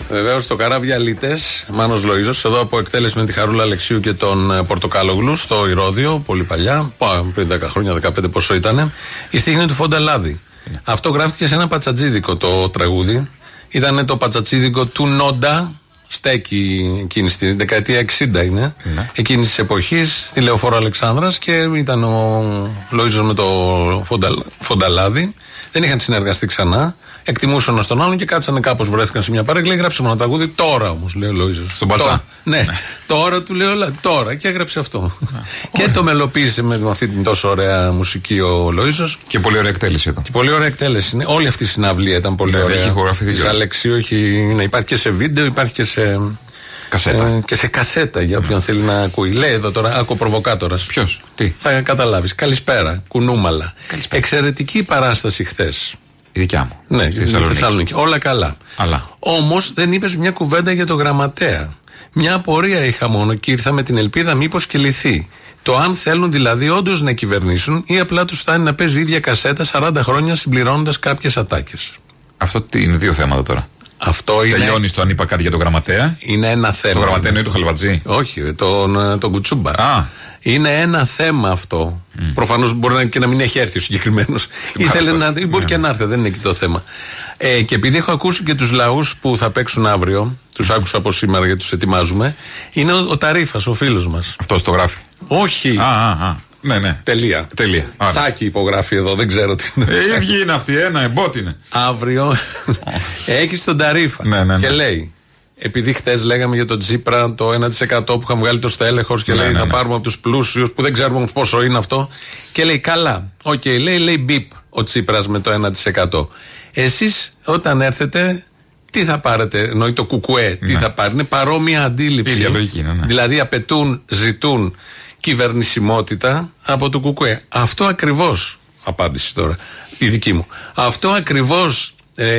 Βεβαίως το Καράβια-Αλίτες, Μάνος Λοΐζος, εδώ από εκτέλεση με τη Χαρούλα Αλεξίου και τον Πορτοκάλογλου στο Ηρώδειο, πολύ παλιά, πριν 10 χρόνια, 15 πόσο ήταν. Η στίχη είναι του Φονταλάδη. Αυτό γράφτηκε σε ένα πατσατζίδικο το τραγούδι. Ήταν το πατσατζίδικο του Νόντα. Στέκει εκείνη στη δεκαετία 60 είναι, εκείνη τη εποχή, στη Λεωφόρο Αλεξάνδρας, και ήταν ο Λοΐζος με το Φονταλάδη. Δεν είχαν συνεργαστεί ξανά. Εκτιμούσαν ένα τον άλλον και κάτσανε κάπως, βρέθηκαν σε μια παρέκλα. Γράψαμε ένα τραγούδι τώρα όμως, λέει ο Λοΐζος. Στον Παλτσά. Ναι, τώρα του λέω τώρα, και έγραψε αυτό. Και το μελοποίησε με αυτή την τόσο ωραία μουσική ο Λοΐζος. Και πολύ ωραία εκτέλεση εδώ. Και πολύ ωραία εκτέλεση. Ναι, όλη αυτή η συναυλία ήταν πολύ ωραία. Της Αλεξίου υπάρχει και σε βίντεο, υπάρχει και σε κασέτα. Και σε κασέτα για όποιον θέλει να ακούει. Λέει εδώ τώρα, άκου προβοκάτορας. Ποιος, τι. Θα καταλάβεις. Καλησπέρα, κουνούμαλα. Εξαιρετική παράσταση χθες. Η δικιά μου. Ναι, στη Θεσσαλονίκη. Όλα καλά. Όμως δεν είπες μια κουβέντα για το γραμματέα. Μια απορία είχα μόνο και ήρθα με την ελπίδα μήπως και λυθεί. Το αν θέλουν δηλαδή όντως να κυβερνήσουν ή απλά τους φτάνει να παίζει η ίδια κασέτα 40 χρόνια συμπληρώνοντας κάποιες ατάκες. Αυτό είναι δύο θέματα τώρα. Αυτό είναι. Τελειώνει το αν είπα κάτι για τον γραμματέα. Είναι ένα θέμα. Το γραμματέα είναι το Χαλβατζή. Όχι, τον Κουτσούμπα. Είναι ένα θέμα αυτό. Προφανώς μπορεί και να μην έχει έρθει ο συγκεκριμένος. Μπορεί και να έρθει, δεν είναι εκεί το θέμα. Και επειδή έχω ακούσει και τους λαούς που θα παίξουν αύριο, τους άκουσα από σήμερα γιατί τους ετοιμάζουμε, είναι ο Ταρίφας, ο φίλος μας. Αυτός το γράφει. Όχι. Ναι. Τελεία. Τσάκι υπογράφει εδώ, δεν ξέρω τι είναι. Οι ίδιοι είναι αυτοί, ένα εμπότ είναι. Αύριο έχει τον Ταρίφα και λέει. Επειδή χτες λέγαμε για τον Τσίπρα το 1% που είχαν βγάλει το στέλεχος και λέει θα πάρουμε από τους πλούσιους που δεν ξέρουμε πόσο είναι αυτό. Και λέει καλά. Λέει μπιπ ο Τσίπρας με το 1%. Εσείς όταν έρθετε, τι θα πάρετε, εννοεί το κουκουέ, τι θα πάρει. Είναι παρόμοια αντίληψη. Δηλαδή ζητούν κυβερνησιμότητα από το κουκουέ. Αυτό ακριβώς, απάντηση τώρα, η δική μου. Αυτό ακριβώς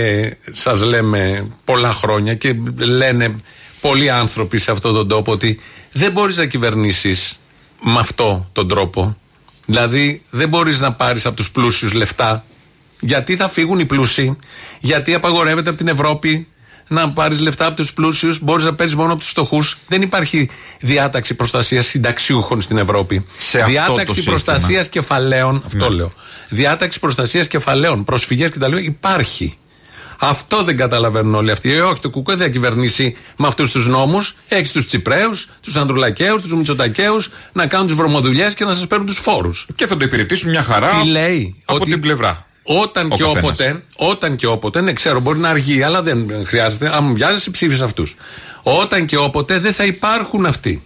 σας λέμε πολλά χρόνια και λένε πολλοί άνθρωποι σε αυτόν τον τόπο ότι δεν μπορείς να κυβερνήσεις με αυτόν τον τρόπο. Δηλαδή δεν μπορείς να πάρεις από τους πλούσιους λεφτά, γιατί θα φύγουν οι πλούσιοι, γιατί απαγορεύεται από την Ευρώπη να πάρεις λεφτά από τους πλούσιους, μπορείς να παίρνεις μόνο από τους φτωχούς. Δεν υπάρχει διάταξη προστασίας συνταξιούχων στην Ευρώπη. Διάταξη προστασίας κεφαλαίων, αυτό λέω. Διάταξη προστασίας κεφαλαίων, προσφυγές κτλ. Υπάρχει. Αυτό δεν καταλαβαίνουν όλοι αυτοί. Όχι, το κουκουέ δεν θα κυβερνήσει με αυτούς τους νόμους. Έχεις τους Τσιπραίους, τους Ανδρουλακαίους, τους Μητσοτακαίους να κάνουν τις βρωμοδουλειές και να σας παίρνουν τους φόρους. Και θα το υπηρετήσουν μια χαρά. Τι λέει, από την πλευρά. Όταν και όποτε, ναι, ξέρω, μπορεί να αργεί, αλλά δεν χρειάζεται. Αν μου βιάζεσαι, ψήφισε αυτούς. Όταν και όποτε δεν θα υπάρχουν αυτοί.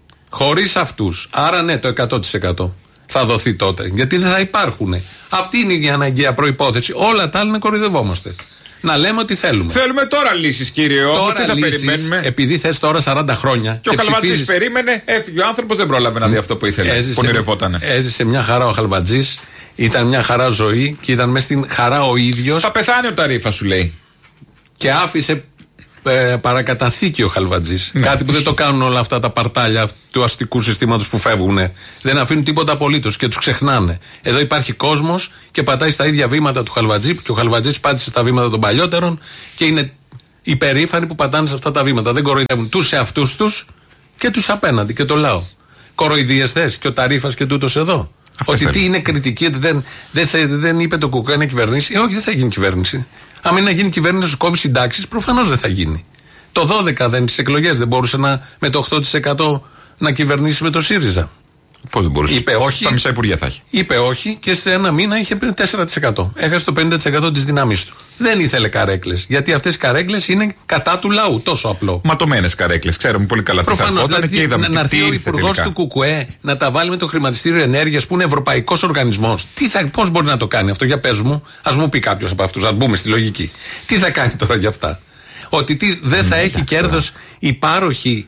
Χωρίς αυτούς. Άρα, ναι, το 100% θα δοθεί τότε. Γιατί δεν θα υπάρχουν. Αυτή είναι η αναγκαία προϋπόθεση. Όλα τα άλλα να κοροϊδευόμαστε. Να λέμε ότι θέλουμε. Θέλουμε τώρα λύσεις, κύριε. Όμως τι θα περιμένουμε. Επειδή θες τώρα 40 χρόνια. Και ο Χαλβατζής περίμενε, έφυγε ο άνθρωπος, δεν πρόλαβε να δει αυτό που ήθελε. Πονηρευότανε. Έζησε μια χαρά ο Χαλβατζής. Ήταν μια χαρά ζωή και ήταν μέσα στην χαρά ο ίδιος. Θα πεθάνει ο Ταρίφα, σου λέει. Και άφησε παρακαταθήκη ο Χαλβατζής. Κάτι που δεν το κάνουν όλα αυτά τα παρτάλια του αστικού συστήματος που φεύγουν. Δεν αφήνουν τίποτα απολύτως και τους ξεχνάνε. Εδώ υπάρχει κόσμος και πατάει στα ίδια βήματα του Χαλβατζή, και ο Χαλβατζής πάτησε στα βήματα των παλιότερων και είναι υπερήφανοι που πατάνε σε αυτά τα βήματα. Δεν κοροϊδεύουν τους εαυτούς τους και τους απέναντι και το λαό. Κοροϊδίες θες και ο Ταρίφας και τούτος εδώ. Ότι τι είναι κριτική, ότι δεν είπε το κουκουέ να κυβερνήσει. Όχι, δεν θα γίνει κυβέρνηση. Αν είναι να γίνει κυβέρνηση, να σου κόβει συντάξεις, προφανώς δεν θα γίνει. Το 12 στις εκλογές δεν μπορούσε με το 8% να κυβερνήσει με το ΣΥΡΙΖΑ. Πώς δεν μπορούσε. Είπε όχι. Τα μισά υπουργεία θα έχει. Είπε όχι και σε ένα μήνα είχε 4%. Έχασε το 50% της δύναμής του. Δεν ήθελε καρέκλες. Γιατί αυτές οι καρέκλες είναι κατά του λαού. Τόσο απλό. Ματωμένες καρέκλες. Ξέρουμε πολύ καλά τι θα δηλαδή, και είδαμε. Να έρθει ο υπουργός του ΚΚΕ να τα βάλει με το χρηματιστήριο ενέργειας που είναι ευρωπαϊκός οργανισμός. Πώς μπορεί να το κάνει αυτό, για πες μου. Ας μου πει κάποιος από αυτούς, ας μπούμε στη λογική. Τι θα κάνει τώρα για αυτά. Ότι δεν θα έχει κέρδος οι πάροχοι.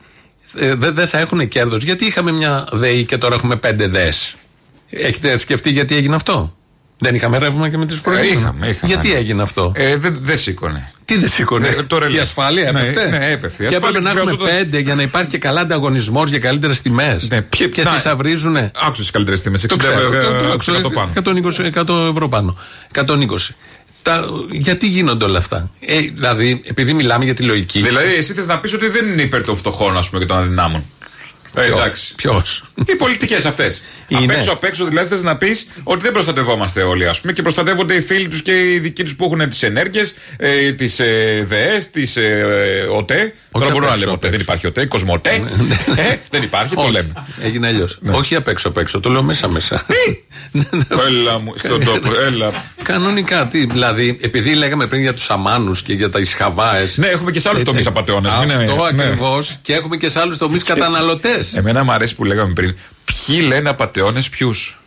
Δεν θα έχουν κέρδος. Γιατί είχαμε μια ΔΕΗ και τώρα έχουμε 5 ΔΕΕΣ. Έχετε σκεφτεί γιατί έγινε αυτό? Δεν είχαμε ρεύμα και με τις προηγούμενες. Είχαμε. Γιατί έγινε αυτό? Δεν σήκωνε. Τι δεν σήκωνε? Η ασφάλεια έπεφτε. Ναι, έπεφτε. Και έπρεπε να έχουμε 5 για να υπάρχει και καλά ανταγωνισμός για καλύτερες τιμές. Ναι, και θησαυρίζουνε. Άκουσες τις καλύτερες τιμές. 100 ευρώ πάνω. 120 πάνω. 120. Γιατί γίνονται όλα αυτά. Δηλαδή, επειδή μιλάμε για τη λογική. Δηλαδή, εσύ θες να πεις ότι δεν είναι υπέρ των φτωχών, ας πούμε, και των αδυνάμων. Εντάξει. Ποιος? Οι πολιτικές αυτές. Απ' έξω δηλαδή θες να πεις ότι δεν προστατευόμαστε όλοι, ας πούμε, και προστατεύονται οι φίλοι τους και οι δικοί τους που έχουν τις ενέργειες, τις ΔΕΕΣ, τις ΟΤΕ. Τώρα μπορώ να λέμε ΟΤΕ, δεν υπάρχει ΟΤΕ, Κοσμοτέ. Δεν υπάρχει, το λέμε. Έγινε αλλιώς. Όχι απ' έξω, το λέω μέσα. Έλα μου, στον τόπο, έλα. Κανονικά, δηλαδή, επειδή λέγαμε πριν για τους αμάνους και για τα ισχαβάες. Ναι, έχουμε και σε άλλους τομείς απατεώνες. Αυτό ακριβώς. Και έχουμε και σε άλλους τομείς καταναλωτές. Εμένα μου αρέσει που λέγαμε πριν. Ποιοι λένε απατεώνες ποιους.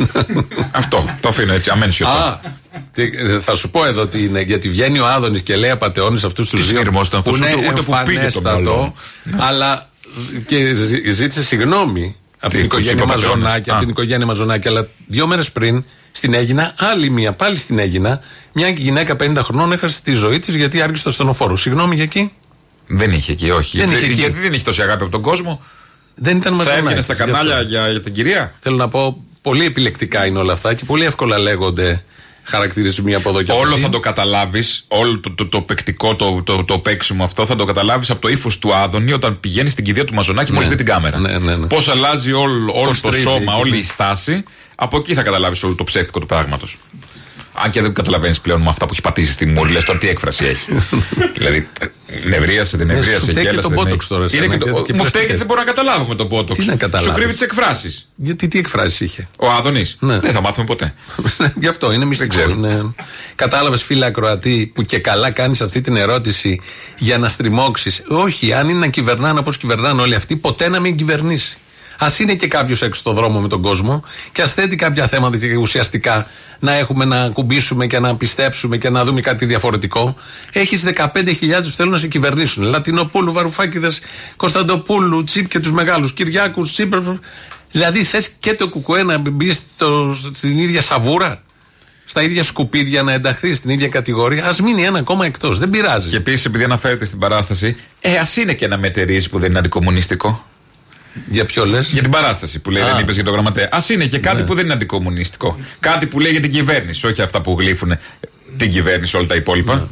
Αυτό, το αφήνω έτσι, αμένσιο. Θα σου πω εδώ τι είναι, γιατί βγαίνει ο Άδωνης και λέει απατεώνες αυτούς τους δύο. Που είναι εμφανέστατο, αλλά και ζήτησε συγγνώμη από την οικογένεια Μαζονάκη. Αλλά 2 μέρες πριν στην Αίγινα, άλλη μία, πάλι στην Αίγινα, μια γυναίκα 50 χρονών έχασε τη ζωή της γιατί άργησε το ασθενοφόρο. Συγγνώμη για εκεί. Δεν είχε εκεί, όχι. Γιατί δεν είχε τόση αγάπη από τον κόσμο. Δεν ήταν Μαζονάκη. Θα έβγαινε στα κανάλια για την κυρία. Θέλω να πω, πολύ επιλεκτικά είναι όλα αυτά και πολύ εύκολα λέγονται χαρακτηρισμοί από εδώ και από εκεί. Όλο θα το καταλάβεις, όλο το παικτικό, το παίξιμο αυτό θα το καταλάβεις από το ύφος του Άδωνη όταν πηγαίνει στην κηδεία του Μαζονάκη μόλις δει την κάμερα. Πώς αλλάζει όλο το σώμα, όλη η στάση. Από εκεί θα καταλάβεις όλο το ψεύτικο του πράγματος. Αν και δεν καταλαβαίνεις πλέον με αυτά που έχει πατήσει στη μούρη, λες τώρα τι έκφραση έχει. Δηλαδή, νευρίασε, δεν νευρίασε. Φταίει και το μπότοξ τώρα. Μου φταίει και δεν μπορώ να καταλάβω με το μπότοξ. Σου κρύβει τις εκφράσεις. Γιατί τι εκφράσεις είχε? Ο Άδωνης. Δεν θα μάθουμε ποτέ. Γι' αυτό είναι μυστικό. Κατάλαβες, φίλε ακροατή, που και καλά κάνεις αυτή την ερώτηση για να στριμώξεις. Όχι, αν είναι να κυβερνάνε όπως κυβερνάνε όλοι αυτοί, ποτέ να μην κυβερνήσει. Ας είναι και κάποιος έξω στον δρόμο με τον κόσμο και ας θέτει κάποια θέματα και ουσιαστικά να έχουμε να κουμπίσουμε και να πιστέψουμε και να δούμε κάτι διαφορετικό. Έχεις 15.000 που θέλουν να σε κυβερνήσουν. Λατινοπούλου, Βαρουφάκηδες, Κωνσταντοπούλου, Τσίπ και τους μεγάλους, Κυριάκους, Τσίπρα. Δηλαδή θες και το ΚΚΕ να μπει στην ίδια σαβούρα, στα ίδια σκουπίδια, να ενταχθεί στην ίδια κατηγορία. Ας μείνει ένα ακόμα εκτός. Δεν πειράζει. Και επίσης, επειδή αναφέρεται στην παράσταση, ας είναι και ένα μετερίζει που δεν είναι αντικομμουνιστικό. Για ποιο λες? Για την παράσταση που λέει, δεν είπες για τον γραμματέα. Ας είναι και κάτι που δεν είναι αντικομμουνιστικό. Κάτι που λέει για την κυβέρνηση, όχι αυτά που γλύφουν την κυβέρνηση, όλα τα υπόλοιπα.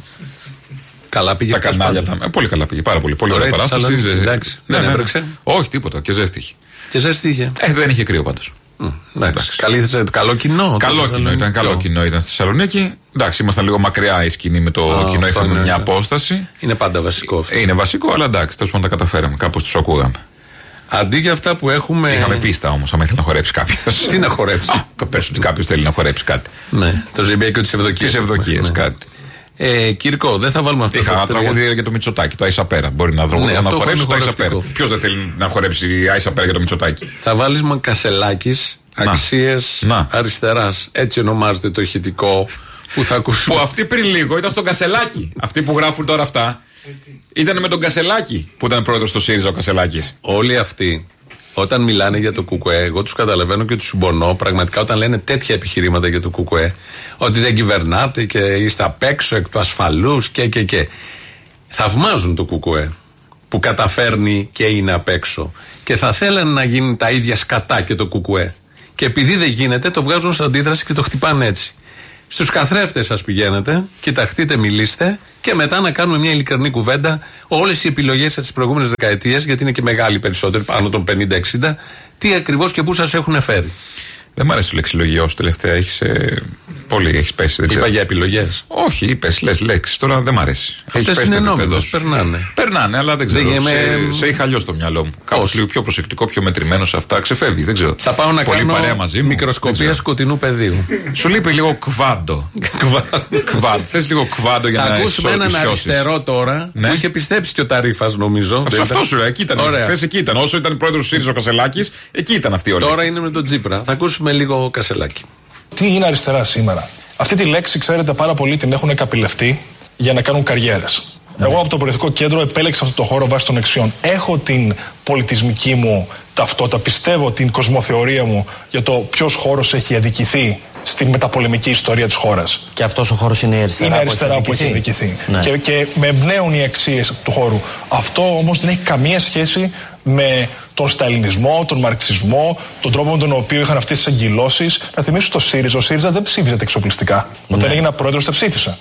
Καλά πήγε. Τα κανάλια. Πολύ καλά πήγε. Πάρα πολύ. Πολύ ωραία παράσταση. Εντάξει. Δεν έβρεξε. Όχι, τίποτα. Και ζέστη είχε. Και ζέστη είχε. Δεν είχε κρύο πάντως. Καλό κοινό. Ήταν καλό κοινό ήταν στη Θεσσαλονίκη. Εντάξει, ήμασταν λίγο μακριά η σκηνή με το κοινό, είχαμε μια απόσταση. Είναι πάντα βασικό αυτό. Είναι βασικό, αλλά εντάξει, τέλος πάντων τα καταφέραμε. Κάπως τους ακούγαμε. Αντί για αυτά που έχουμε. Είχαμε πίστα όμως, άμα ήθελε να χορέψει κάποιος. Τι να χορέψει? Πες ότι κάποιος θέλει να χορέψει κάτι. Ναι, το ζεμπέκιο της Ευδοκίας. Τις Ευδοκίες, κάτι. Κυρκό, δεν θα βάλουμε αυτό. Είχα ένα τραγούδι για το Μητσοτάκη, το Άισα Πέρα. Μπορεί να χορέψει το Άισα Πέρα. Ποιος δεν θέλει να χορέψει Άισα Πέρα για το Μητσοτάκη? Θα βάλεις Μακασελάκης, Αξίες Αριστεράς. Έτσι ονομάζεται το ηχητικό που θα ακούσουμε. Που αυτοί πριν λίγο ήταν στον Κασελάκη. Αυτοί που γράφουν τώρα αυτά. Ήταν με τον Κασελάκη που ήταν πρόεδρος στο ΣΥΡΙΖΑ ο Κασελάκης. Όλοι αυτοί, όταν μιλάνε για το ΚΚΕ, εγώ τους καταλαβαίνω και τους συμπονώ. Πραγματικά, όταν λένε τέτοια επιχειρήματα για το ΚΚΕ, ότι δεν κυβερνάτε και είστε απ' έξω εκ του ασφαλούς και. Θαυμάζουν το ΚΚΕ που καταφέρνει και είναι απ' έξω. Και θα θέλανε να γίνει τα ίδια σκατά και το ΚΚΕ. Και επειδή δεν γίνεται, το βγάζουν σαν αντίδραση και το χτυπάνε έτσι. Στους καθρέφτες σας πηγαίνετε, κοιταχτείτε, μιλήστε και μετά να κάνουμε μια ειλικρινή κουβέντα. Όλες οι επιλογές σας τις προηγούμενες δεκαετίες, γιατί είναι και μεγάλοι περισσότεροι, πάνω των 50-60, τι ακριβώς και πού σας έχουν φέρει. Δεν μ' αρέσει το λεξιλογιό σου τελευταία. Πολύ έχεις πέσει. Δεν είπα για επιλογές. Όχι, είπες, λες λέξεις. Τώρα δεν μ' αρέσει. Αυτές είναι νόμιμες, περνάνε. Περνάνε, αλλά δεν ξέρω. Σε είχα αλλιώς το μυαλό μου. Κάπως λίγο πιο προσεκτικό, πιο μετρημένο σε αυτά. Ξεφεύγεις, δεν ξέρω. Θα πάω να πολύ κάνω μικροσκοπία σκοτεινού πεδίου. Σου λείπει λίγο κβάντο. Θες λίγο κβάντο για να θα ακούσουμε έναν αριστερό τώρα που είχε πιστέψει και ο Ταρίφας, νομίζω. Αυτό σου λέει, εκεί ήταν. Χθες εκεί ήταν. Όσο ήταν πρόεδρος του ΣΥΡΙΖΑ ο Κασελάκης, εκεί ήταν αυτή η ώρα. Τώρα είναι με τον Τσίπρα. Θα ακούσουμε λίγο Κασελάκη. Τι είναι αριστερά σήμερα? Αυτή τη λέξη, ξέρετε, πάρα πολλοί την έχουν καπηλευτεί για να κάνουν καριέρες. Εγώ από το Πολιτικό Κέντρο επέλεξα αυτό το χώρο βάσει των αξιών. Έχω την πολιτισμική μου ταυτότητα, πιστεύω την κοσμοθεωρία μου για το ποιος χώρος έχει αδικηθεί στη μεταπολεμική ιστορία της χώρας. Και αυτός ο χώρος είναι η αριστερά. Είναι αριστερά που έχει αδικηθεί. Ναι. Και με εμπνέουν οι αξίες του χώρου. Αυτό όμως δεν έχει καμία σχέση με τον σταλινισμό, τον μαρξισμό, τον τρόπο με τον οποίο είχαν αυτές τις εκδηλώσεις. Να θυμίσω το ΣΥΡΙΖΑ. Ο ΣΥΡΙΖΑ δεν ψήφιζε εξοπλιστικά. Όταν έγινα πρόεδρος, δεν ψήφισα.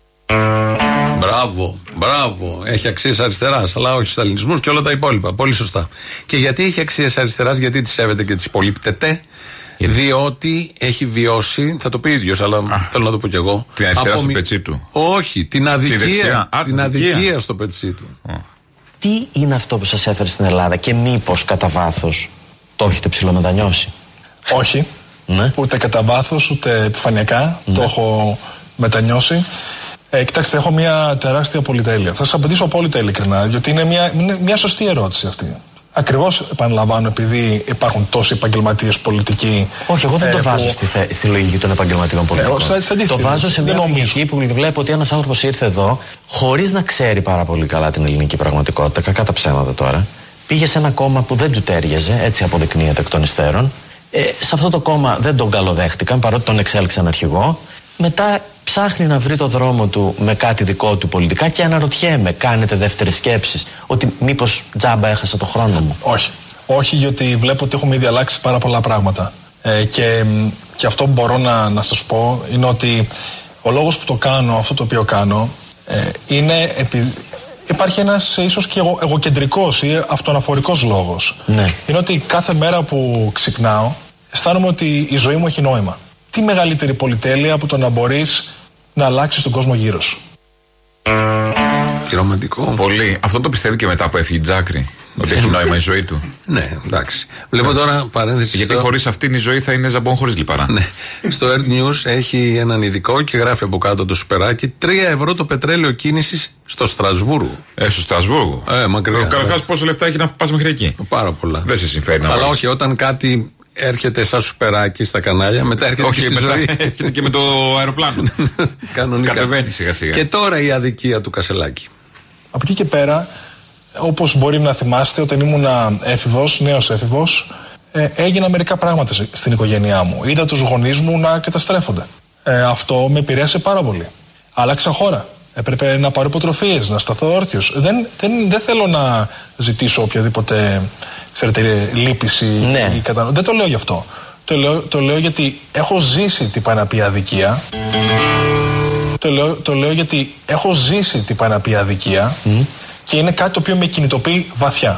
Μπράβο. Έχει αξίες αριστεράς, αλλά όχι σταλινισμούς και όλα τα υπόλοιπα. Πολύ σωστά. Και γιατί έχει αξίες αριστεράς, γιατί τις σέβεται και τις υπολείπτεται? Διότι έχει βιώσει, θα το πει ίδιος, αλλά θέλω να το πω κι εγώ. Την αριστερά στο πετσί του. Όχι, την αδικία. Την αδικία στο πετσί του. Τι είναι αυτό που σας έφερε στην Ελλάδα και μήπως κατά βάθος το έχετε ψιλομετανιώσει? Όχι. Ναι. Ούτε κατά βάθος, ούτε επιφανειακά. Ναι. Το έχω μετανιώσει. Κοιτάξτε, έχω μια τεράστια πολυτέλεια. Θα σας απαντήσω απόλυτα ειλικρινά, διότι είναι μια σωστή ερώτηση αυτή. Ακριβώς, επαναλαμβάνω, επειδή υπάρχουν τόσοι επαγγελματίες πολιτικοί. Όχι, εγώ δεν το βάζω στη λογική των επαγγελματιών πολιτικών. Το βάζω σε μια λογική που βλέπω ότι ένας άνθρωπος ήρθε εδώ χωρίς να ξέρει πάρα πολύ καλά την ελληνική πραγματικότητα, κακά τα ψέματα τώρα. Πήγε σε ένα κόμμα που δεν του τέριαζε, έτσι αποδεικνύεται εκ των υστέρων. Σε αυτό το κόμμα δεν τον καλοδέχτηκαν, παρότι τον εξέλεξαν αρχηγό. Μετά ψάχνει να βρει το δρόμο του με κάτι δικό του πολιτικά και αναρωτιέμαι, κάνετε δεύτερες σκέψεις ότι μήπως τζάμπα έχασα το χρόνο μου? Όχι, γιατί βλέπω ότι έχουμε ήδη αλλάξει πάρα πολλά πράγματα. Και αυτό που μπορώ να σας πω είναι ότι ο λόγος που το κάνω, αυτό το οποίο κάνω, είναι υπάρχει ένας ίσως και εγωκεντρικός ή αυτοαναφορικός λόγος. Ναι. Είναι ότι κάθε μέρα που ξυπνάω αισθάνομαι ότι η ζωή μου έχει νόημα. Τι μεγαλύτερη πολυτέλεια από το να μπορείς να αλλάξεις τον κόσμο γύρω σου. Τι ρομαντικό. Πολύ. Αυτό το πιστεύει και μετά που έφυγε η Τζάκρη. Ότι έχει νόημα η ζωή του. Ναι, εντάξει. Βλέπω τώρα παρένθεση. Γιατί χωρίς αυτήν η ζωή θα είναι ζαμπόν χωρίς λιπαρά. Ναι. Στο Earth News έχει έναν ειδικό και γράφει από κάτω το σουπεράκι: 3 ευρώ το πετρέλαιο κίνησης στο Στρασβούργο. Στο Στρασβούργο. Μακριά. Καταρχάς, πόσα λεφτά έχει να πας μέχρι εκεί? Πάρα πολλά. Δεν σε συμφέρει να αλλά όχι, όταν κάτι έρχεται σαν σουπεράκι στα κανάλια, μετά έρχεται και στη ζωή. Έρχεται και με το αεροπλάνο. Κανονικά. Κατεβαίνει σιγά σιγά. Και τώρα η αδικία του Κασελάκη. Από εκεί και πέρα, όπως μπορεί να θυμάστε, όταν ήμουν νέος έφηβος, έγιναν μερικά πράγματα στην οικογένειά μου. Είδα τους γονείς μου να καταστρέφονται. Αυτό με επηρέασε πάρα πολύ. Άλλαξα χώρα. Έπρεπε να πάρω υποτροφίες, να σταθώ όρθιος. Δεν θέλω να ζητήσω οποιαδήποτε, ξέρετε, λύπηση. Ναι. Δεν το λέω γι' αυτό. Το λέω γιατί έχω ζήσει τι πάει να πει αδικία. Το λέω γιατί έχω ζήσει τι πάει να πει αδικία και είναι κάτι το οποίο με κινητοποιεί βαθιά.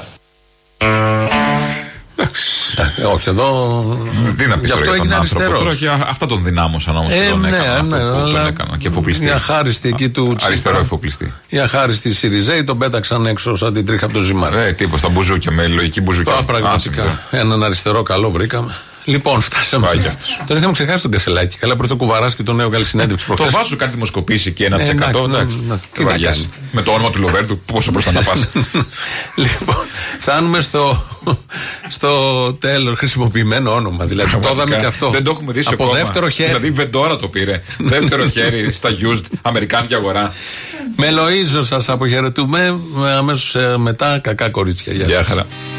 Όχι, εδώ. Τι να πεις, γι' αυτό έγινε αριστερός. Αυτά τον δυνάμωσαν όμως. Έκανα και εφοπλιστή. Η αχάριστη εκεί του Τσίπρα. Αριστερό εφοπλιστή. Η αχάριστη Σιριζέη τον πέταξαν έξω σαν την τρίχα από το Ζημαρέ. Τίποτα, στα μπουζούκια με λογική μπουζούκια. Πραγματικά. Έναν αριστερό καλό βρήκαμε. Λοιπόν, φτάσαμε. Τον είχαμε ξεχάσει τον Κασελάκη. Καλά, πρώτο κουβαράς και τον νέο καλή συνέντευξη προχθές. Το βάζω κάτι δημοσκοπήσει και 1%. Τι να κάνει. Με το όνομα του Λοβέρντου, πόσο μπροστά να πας. Λοιπόν, φτάνουμε στο τέλος. Χρησιμοποιημένο όνομα. Δηλαδή, το είδαμε και αυτό. Δεν το έχουμε δει σε από δεύτερο χέρι. Δηλαδή, Βεντόρα το πήρε. Δεύτερο χέρι στα used, αμερικάνικη αγορά. Με Λοΐζο σας αποχαιρετούμε. Αμέσως μετά, κακά κορίτσια. Γεια χαρά.